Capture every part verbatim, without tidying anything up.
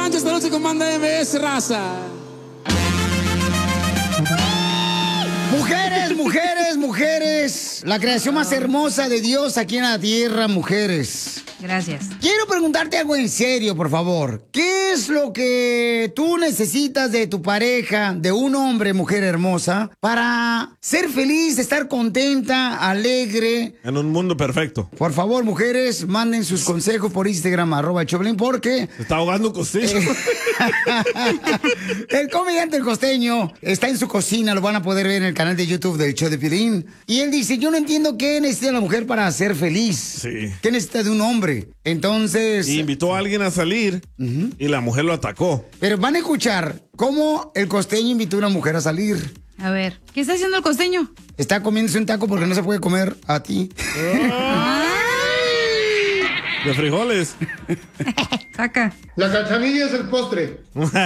Sánchez, esta noche con Banda M S, raza. Mujeres, mujeres, mujeres. La creación más hermosa de Dios aquí en la tierra, mujeres. Gracias. Quiero preguntarte algo en serio, por favor. ¿Qué es lo que tú necesitas de tu pareja, de un hombre, mujer hermosa, para ser feliz, estar contenta, alegre? En un mundo perfecto. Por favor, mujeres, manden sus consejos por Instagram, arroba el Choplin, porque... Se está ahogando Costeño. El comediante El Costeño está en su cocina, lo van a poder ver en el canal de YouTube del Show de Piolín. Y él dice, yo no entiendo qué necesita la mujer para ser feliz. Sí. ¿Qué necesita de un hombre? Entonces... Y invitó a alguien a salir uh-huh. y la mujer lo atacó. Pero van a escuchar cómo el Costeño invitó a una mujer a salir. A ver, ¿qué está haciendo el Costeño? Está comiéndose un taco porque no se puede comer a ti. De frijoles. Saca. La cachanilla es el postre.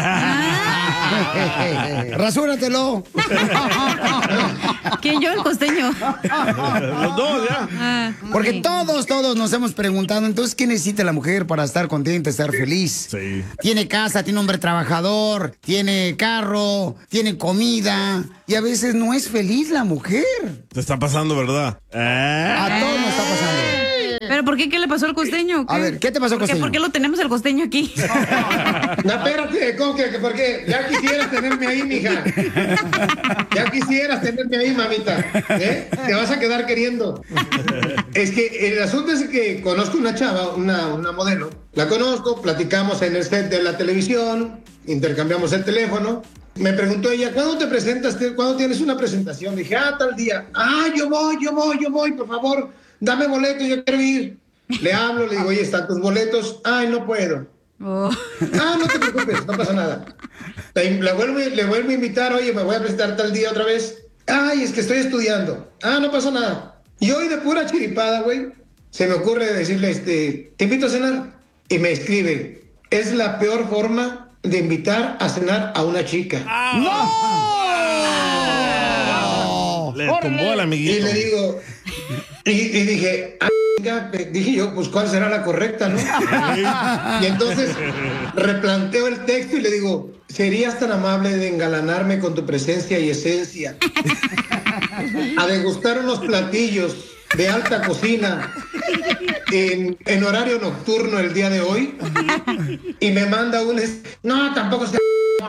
Rasúratelo. ¿Quién yo, el Costeño? Los dos, ya. Ah, Porque okay. todos, todos nos hemos preguntado, entonces, ¿qué necesita la mujer para estar contenta, estar feliz? Sí. Tiene casa, tiene hombre trabajador, tiene carro, tiene comida, y a veces no es feliz la mujer. Te está pasando, ¿verdad? ¿Eh? A todos nos está pasando. ¿Pero por qué? ¿Qué le pasó al Costeño? ¿Qué? A ver, ¿qué te pasó, ¿Por qué, Costeño? ¿Por qué lo tenemos el Costeño aquí? No, espérate, ¿cómo que? ¿Por qué? Ya quisieras tenerme ahí, mija. Ya quisieras tenerme ahí, mamita. ¿Eh? Te vas a quedar queriendo. Es que el asunto es que conozco una chava, una, una modelo. La conozco, platicamos en el set de la televisión, intercambiamos el teléfono. Me preguntó ella, ¿cuándo te presentas? ¿Cuándo tienes una presentación? Dije, ah, tal día. Ah, yo voy, yo voy, yo voy, por favor. Dame boletos, yo quiero ir. Le hablo, le digo, oye, ¿están tus boletos? Ay, no puedo. Oh. Ah, no te preocupes, no pasa nada. Le, le, vuelvo, le vuelvo a invitar, oye, me voy a presentar tal día otra vez. Ay, es que estoy estudiando. Ah, no pasa nada. Y hoy de pura chiripada, güey, se me ocurre decirle, este, te invito a cenar. Y me escribe, es la peor forma de invitar a cenar a una chica. ¡No! Le tumbó al amiguito. Y le digo, y, y dije, ah, dije yo, pues ¿cuál será la correcta, no? Y entonces replanteo el texto y le digo, ¿serías tan amable de engalanarme con tu presencia y esencia? A degustar unos platillos de alta cocina en, en horario nocturno el día de hoy. Y me manda un... No, tampoco se...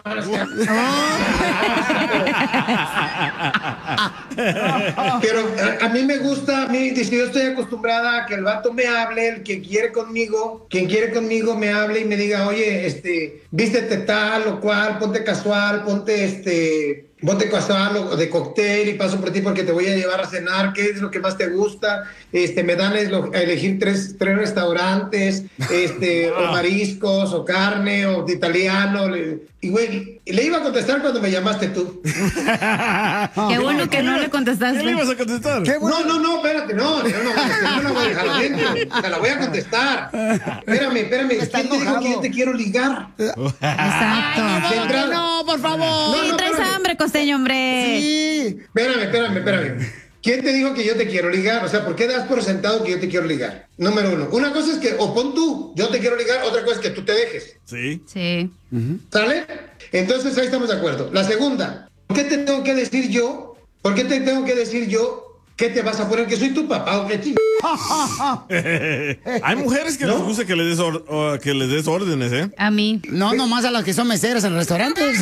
Pero a, a mí me gusta, a mí, si yo estoy acostumbrada a que el vato me hable, el que quiere conmigo, quien quiere conmigo me hable y me diga, oye, este, vístete tal o cual, ponte casual, ponte este... Ponte casual o de cóctel y paso por ti porque te voy a llevar a cenar. ¿Qué es lo que más te gusta? Este, me dan a elegir tres, tres restaurantes, este, o mariscos, o carne, o de italiano. Y güey, le iba a contestar cuando me llamaste tú. Qué bueno que no le contestaste. ¿Qué le ibas a contestar? No, no, no, espérate, no, yo no, yo no voy a dejar adentro. Te la voy a contestar. Espérame, espérame. ¿Quién te dijo que yo te quiero ligar? Exacto. No, no, por favor. Sí, no, traes espérame. hambre, Costeño, hombre. Sí. Espérame, espérame, espérame. ¿Quién te dijo que yo te quiero ligar? O sea, ¿por qué das por sentado que yo te quiero ligar? Número uno. Una cosa es que, o pon tú, yo te quiero ligar, otra cosa es que tú te dejes. Sí. Sí. ¿Sale? Entonces ahí estamos de acuerdo. La segunda, ¿por qué te tengo que decir yo? ¿Por qué te tengo que decir yo qué te vas a poner? ¿Que soy tu papá o qué ching... Hay mujeres que ¿No? les gusta que les des, or- o que les des órdenes, ¿eh? A mí. No, nomás a las que son meseras en restaurantes.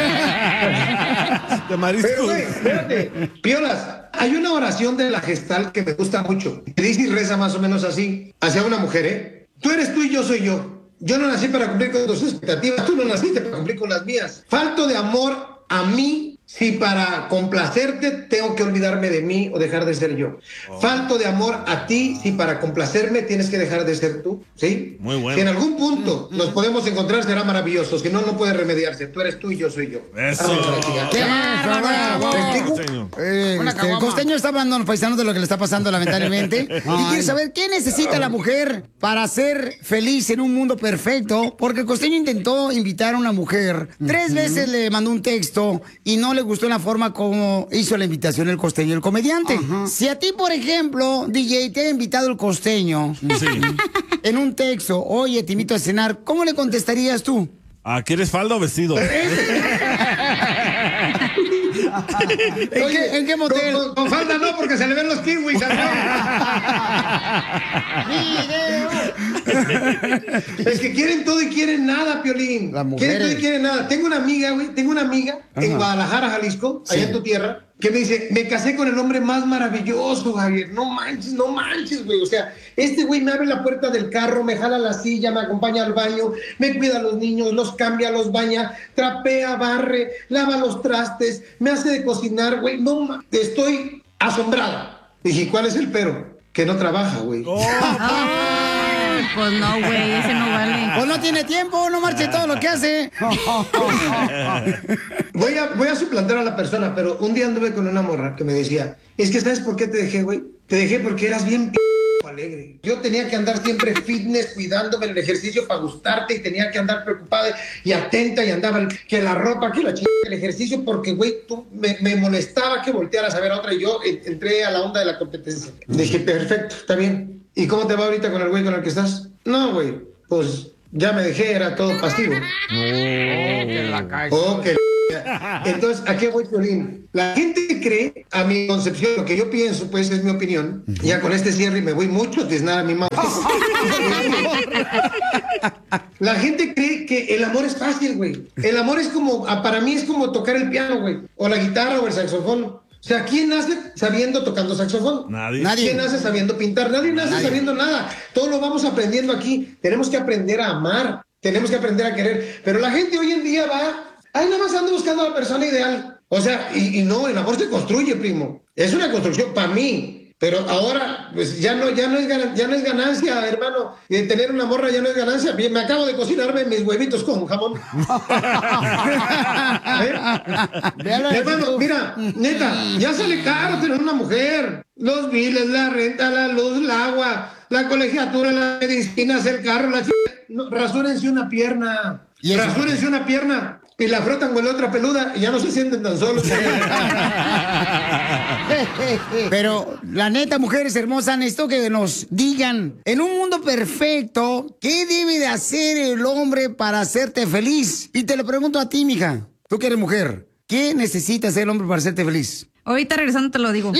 De mariscos. Pero, güey, espérate, Piolas, hay una oración de la Gestal que me gusta mucho. Que dice y reza más o menos así, hacia una mujer, ¿eh? Tú eres tú y yo soy yo. Yo no nací para cumplir con tus expectativas, tú no naciste para cumplir con las mías. Falto de amor a mí si para complacerte tengo que olvidarme de mí o dejar de ser yo. Oh. Falto de amor a ti si para complacerme tienes que dejar de ser tú, ¿sí? Muy bueno. Si en algún punto nos podemos encontrar será maravilloso, si no, no puede remediarse. Tú eres tú y yo soy yo. Eso. Vamos a la chingada. ¡Qué bárbaro! ¿Te explico? Costeño. Eh, Una este, caguama. Costeño está hablando a los paisanos de lo que le está pasando lamentablemente. Y quiere saber qué necesita la mujer para ser feliz en un mundo perfecto. Porque el Costeño intentó invitar a una mujer. Tres veces le mandó un texto y no le gustó la forma como hizo la invitación el Costeño, el comediante. Si a ti, por ejemplo, D J, te ha invitado el Costeño Sí. en un texto, oye, te invito a cenar, ¿cómo le contestarías tú? Ah, ¿quieres falda o vestido? ¿En, qué, ¿En qué motel? Con, con, con falda no, porque se le ven los kiwis. Es que quieren todo y quieren nada, Piolín. Las mujeres. Quieren todo y quieren nada. Tengo una amiga, güey, tengo una amiga Ajá. en Guadalajara, Jalisco, allá sí. en tu tierra, que me dice, me casé con el hombre más maravilloso, Javier. No manches, no manches, güey. O sea, este güey me abre la puerta del carro, me jala la silla, me acompaña al baño, me cuida a los niños, los cambia, los baña, trapea, barre, lava los trastes, me hace de cocinar, güey. No manches, estoy asombrada. Dije, ¿cuál es el pero? Que no trabaja, güey. Oh, pues no, güey, ese no vale. Pues no tiene tiempo, no marche todo lo que hace. Voy a, voy a suplantar a la persona, pero un día anduve con una morra que me decía, es que ¿sabes por qué te dejé, güey? Te dejé porque eras bien p*** alegre. Yo tenía que andar siempre fitness, cuidándome en el ejercicio para gustarte y tenía que andar preocupada y atenta y andaba que la ropa, que la chica, el ejercicio, porque, güey, tú me, me molestaba que voltearas a ver a otra y yo entré a la onda de la competencia. Dije, perfecto, está bien. ¿Y cómo te va ahorita con el güey con el que estás? No, güey, pues ya me dejé, era todo pasivo. Oh, que la calle. Oh, que la... Entonces, ¿a qué voy, Piolín? La gente cree, a mi concepción, lo que yo pienso, pues es mi opinión, ya con este cierre me voy mucho a tiznar a mi mamá. La gente cree que el amor es fácil, güey. El amor es como, para mí es como tocar el piano, güey, o la guitarra o el saxofón. O sea, ¿quién nace sabiendo tocando saxofón? Nadie. ¿Quién nace sabiendo pintar? Nadie nace Nadie. sabiendo nada. Todo lo vamos aprendiendo aquí. Tenemos que aprender a amar. Tenemos que aprender a querer. Pero la gente hoy en día va... Ay, nada más ando buscando a la persona ideal. O sea, y, y no, el amor se construye, primo. Es una construcción para mí. Pero ahora, pues ya no, ya no, es, ya no es ganancia, hermano. Eh, tener una morra ya no es ganancia. Bien, me acabo de cocinarme mis huevitos con jamón. ¿Eh? Hermano, mira, neta, ya sale caro tener una mujer. Los biles, la renta, la luz, el agua, la colegiatura, la medicinas, el carro, la ch... no, rasúrense una pierna. Rasúrense una pierna. Y la frotan con la otra peluda y ya no se sienten tan solos. Pero la neta, mujeres hermosas, necesito que nos digan, en un mundo perfecto, ¿qué debe de hacer el hombre para hacerte feliz? Y te lo pregunto a ti, mija, tú que eres mujer, ¿qué necesita hacer el hombre para hacerte feliz? Ahorita regresando te lo digo.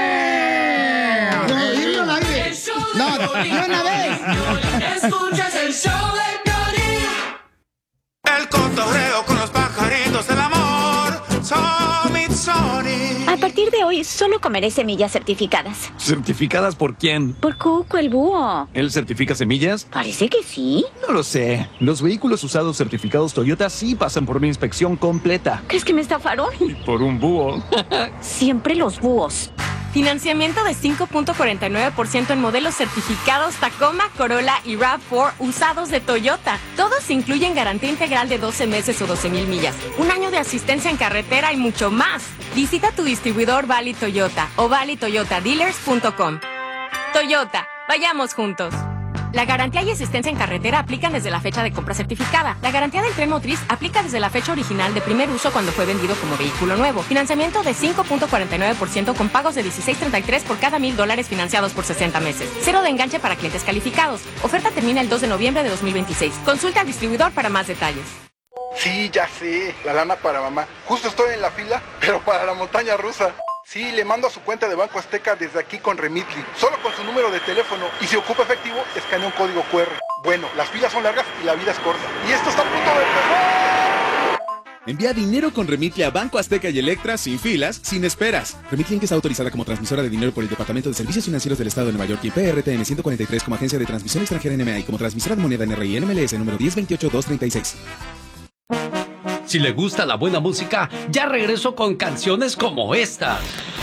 ¡Yeah! No, irlo al aire. No, no una vez. Escuchas el show de Piolín. El cotorreo con los pajaritos del amor. Somitsoni. A partir de hoy, solo comeré semillas certificadas. ¿Certificadas por quién? Por Cuco, el búho. ¿Él certifica semillas? Parece que sí. No lo sé. Los vehículos usados certificados Toyota sí pasan por una inspección completa. ¿Crees que me estafaron? Y por un búho. Siempre los búhos. Financiamiento de cinco punto cuarenta y nueve por ciento en modelos certificados Tacoma, Corolla y RAV cuatro usados de Toyota. Todos incluyen garantía integral de doce meses o doce mil millas, un año de asistencia en carretera y mucho más. Visita tu distribuidor Valley Toyota o valley toyota dealers punto com. Toyota, vayamos juntos. La garantía y asistencia en carretera aplican desde la fecha de compra certificada. La garantía del tren motriz aplica desde la fecha original de primer uso cuando fue vendido como vehículo nuevo. Financiamiento de cinco punto cuarenta y nueve por ciento con pagos de dieciséis punto treinta y tres por cada mil dólares financiados por sesenta meses. Cero de enganche para clientes calificados. Oferta termina el dos de noviembre de dos mil veintiséis. Consulta al distribuidor para más detalles. Sí, ya sé, la lana para mamá. Justo estoy en la fila, pero para la montaña rusa. Sí, le mando a su cuenta de Banco Azteca desde aquí con Remitly. Solo con su número de teléfono. Y si ocupa efectivo, escanea un código cu erre. Bueno, las filas son largas y la vida es corta. Y esto está a punto de empezar. Envía dinero con Remitly a Banco Azteca y Electra sin filas, sin esperas. Remitly Inc está autorizada como transmisora de dinero por el Departamento de Servicios Financieros del Estado de Nueva York y P R T N ciento cuarenta y tres como agencia de transmisión extranjera N M A y como transmisora de moneda N R I N M L S número diez veintiocho dos treinta y seis. Si le gusta la buena música, ya regreso con canciones como esta.